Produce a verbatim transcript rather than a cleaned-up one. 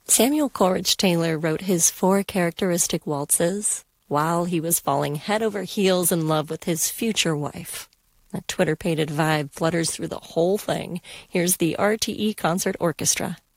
Samuel Coleridge Taylor wrote his four characteristic waltzes while he was falling head over heels in love with his future wife. A Twitter-pated vibe flutters through the whole thing. Here's the R T E Concert Orchestra.